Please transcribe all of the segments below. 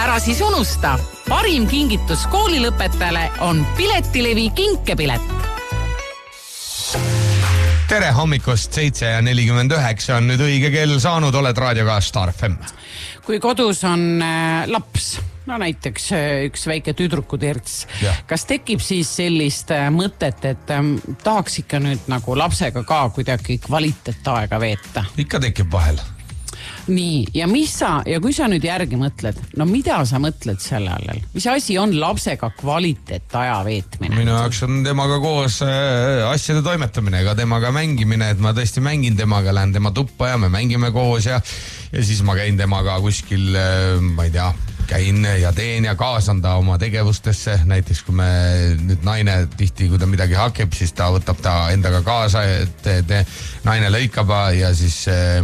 Ära siis unusta, parim kingitus koolilõpetajale on Piletilevi kinkepilet. Tere hommikust, 7:49 on nüüd õige kell saanud, oled raadioga Star FM. Kui kodus on laps, no näiteks üks väike tüdrukuterts, kas tekib siis sellist mõtet, et tahaks ikka nüüd nagu lapsega ka kuidagi kvaliteetaega veeta? Ikka tekib vahel. Nii, ja kui sa nüüd järgi mõtled, no mida sa mõtled selle all? Mis asi on lapsega kvaliteetaja veetmine? Minu jaoks on temaga koos asjade toimetamine, ega temaga mängimine, et ma tõesti mängin temaga, lähen tema tuppa ja me mängime koos ja siis ma käin temaga kuskil, ma ei tea, käin ja teen ja kaasan ta oma tegevustesse. Näiteks kui nüüd naine tihti, kui ta midagi hakeb, siis ta võtab ta endaga kaasa, et naine lõikab ja siis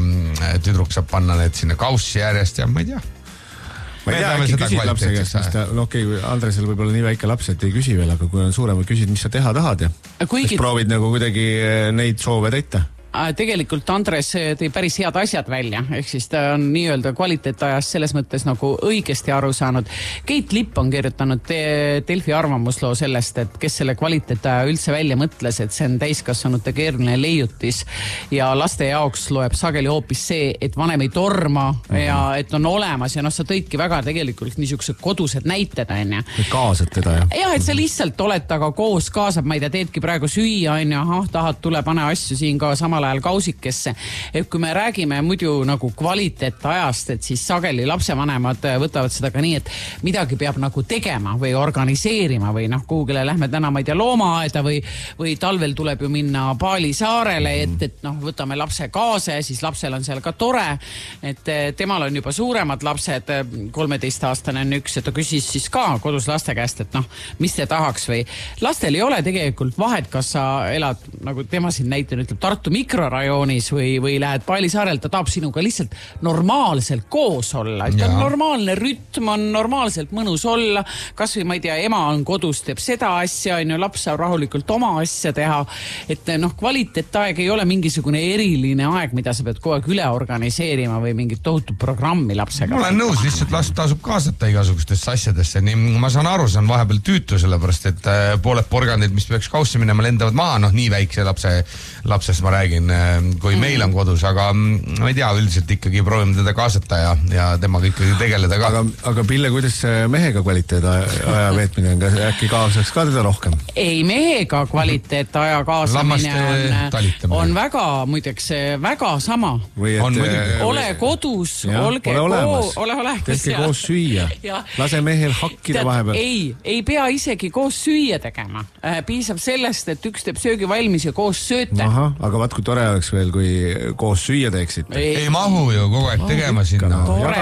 tüdruk saab panna need sinna kaussi järjest ja ma ei tea. Ma ei tea, äkki küsid lapse käest, okei, Andresel võib olla nii väike laps, et ei küsi veel, aga kui on suurem, küsid, mis sa teha tahad ja siis proovid nagu kuidagi neid soove täita. Tegelikult Andres tõi päris head asjad välja, ehk siis ta on nii-öelda kvaliteetajast selles mõttes nagu õigesti aru saanud. Keit Lipp on kirjutanud Delfi arvamusloo sellest, et kes selle kvaliteetaja üldse välja mõtles, et see on täiskasvanute keeruline leiutis ja laste jaoks loeb sageli hoopis see, et vanem ei torma ja et on olemas ja sa tõidki väga tegelikult niisugused kodused näited, on ja. Kaasad teda, jah? Ja, et sa lihtsalt oled taga koos, kaasab, ma ei tea, teedki praegu süüa, on ja, tahad, tule, pane asju siin ka samal ajal kausikesse. Et kui me räägime muidu nagu kvaliteetajast, et siis sageli lapsevanemad võtavad seda ka nii, et midagi peab nagu tegema või organiseerima või kuhugile lähme täna, ma ei tea, loomaaeda või talvel tuleb ju minna Paalisaarele, et võtame lapse kaasa ja siis lapsel on seal ka tore, et temal on juba suuremad lapsed, 13-aastane on üks, et ta küsis siis ka kodus laste käest, et mis te tahaks või lastel ei ole tegelikult vahet, kas sa elad, nagu tema siin näitena ütleb, Tartu mikrorajoonis või lähed Paalisaarel, ta tahab sinuga lihtsalt normaalselt koos olla. Et on normaalne rütm, on normaalselt mõnus olla. Kas või, ma ei tea, ema on kodus, teeb seda asja, laps saab rahulikult oma asja teha. Et kvaliteetaeg ei ole mingisugune eriline aeg, mida sa pead kogu aeg üle organiseerima või mingit tohutut programmi lapsega. Ma olen nõus, lihtsalt last tasub kaasata igasugustesse asjadesse. Nii ma saan aru, see on vahepeal tüütu, sellepärast, et pooled porgandid, mis peaks kaussi minema, lendavad maha, nii väikse lapsest ma räägin, kui meil on kodus, aga ma ei tea, üldiselt ikkagi proovime teda kaasata ja temaga ikkagi tegeleda ka. Aga Pille, kuidas mehega kvaliteetaja veetmine on, äkki kaasaks ka teda rohkem? Ei, mehega kvaliteetaja kaasamine on väga, muideks, väga sama. Ole kodus, olge koos, ole olemas. Tehke koos süüa. Lase mehel hakkida vahepeal. Ei pea isegi koos süüa tegema. Piisab sellest, et üks teeb söögi valmis ja koos sööte. Aga vaat kui tore oleks veel, kui koos süüa teeksite. Ei mahu ju kogu aeg tegema sinna.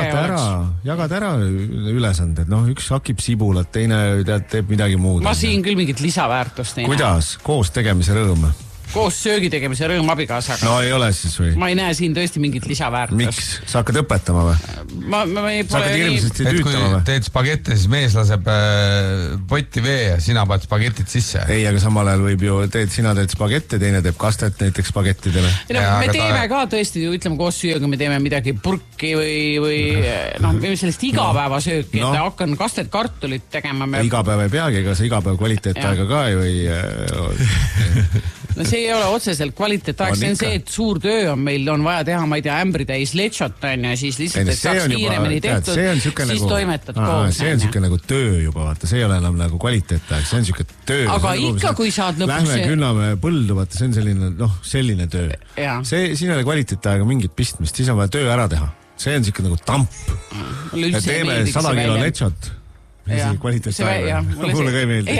Jagad ära ülesanded. Üks hakib sibulat, teine teeb midagi muud. Ma siin küll mingit lisaväärtust ei näe. Kuidas? Koos tegemise rõõm? Koos söögi tegemise rõõm abikaasaga. No ei ole siis või? Ma ei näe siin tõesti mingit lisaväärtust. Miks? Sa hakkad õpetama või? Sa hakkad hirmsasti tüütama või? Kui teed spagetti, siis mees laseb potti vee ja sina paned spagetid sisse. Ei, aga samal ajal võib ju, sina teed spagetti, teine teeb kastet näiteks spagettidele. Me teeme ka tõesti, ütleme koos süüa, kui me teeme midagi purki või sellist igapäevasööki, et hakkan kastet kartulit tegema. Igapäev ei peagi, ega see igapäev kvaliteetaega ka ju ei... No see ei ole otseselt kvaliteetaeg, see on see, et suur töö on meil, on vaja teha, ma ei tea, ämbritäis lechot on ja siis lihtsalt, et saaks kiiremini tehtud, siis toimetad koos. See on siuke nagu töö juba, vaata, see ei ole enam nagu kvaliteetaeg, see on siuke töö. Aga ikka, kui saad lõpuks... Lähme künname põldu, vaata, see on selline töö. Siin ei ole kvaliteetaega mingit pistmist, siis on vaja töö ära teha. See on siuke nagu tamp. Teeme 100 kilo lechot. Mulle ka ei meeldi.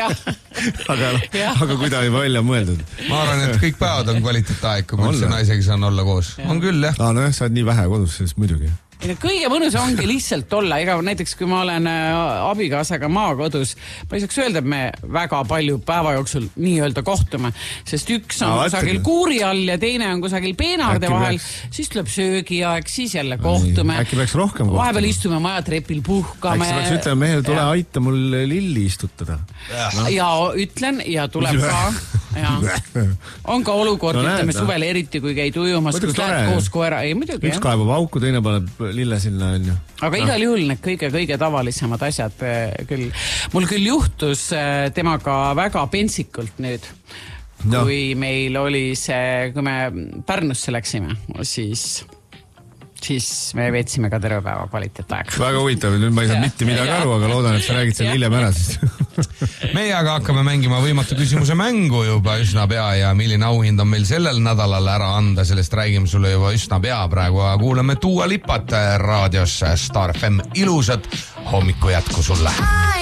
Aga kui ta ei välja mõeldud. Ma arvan, et kõik päevad on kvaliteetaeg, kui mõtlesin naisega saan olla koos. On küll, jah. Sa oled nii vähe kodus, sellest muidugi. Kõige mõnus ongi lihtsalt olla, ega näiteks kui ma olen abikaasaga maakodus, ma ei saaks öelda, et me väga palju päeva jooksul nii-öelda kohtume, sest üks on kusagil kuuri all ja teine on kusagil peenarde vahel, siis tuleb söögiaeg, siis jälle kohtume. Äkki peaks rohkem kohtume. Vahepeal istume majatrepil, puhkame. Äkki peaks ütlema mehel, tule aita mul lilli istutada. Ja ütlen ja tuleb ka on ka olukord, ütleme suvel eriti, kui käid ujumas, kus lähed koos koera. Ei, muidugi, üks kaebab auku, teine paneb lille sinna. Aga igal juhul need kõige tavalisemad asjad küll. Mul küll juhtus temaga väga pentsikult nüüd, kui meil oli see, kui me Pärnusse läksime, siis me veetsime ka terve päeva kvaliteetaega. Väga huvitav, nüüd ma ei saa mitte midagi aru, aga loodan, et sa räägid selle hiljem ära siis. Meie aga hakkame mängima võimatu küsimuse mängu juba üsna pea ja milline auhind on meil sellel nädalal ära anda, sellest räägime sulle juba üsna pea praegu. Kuulame Dua Lipat raadios Star FM. Ilusat hommiku jätku sulle!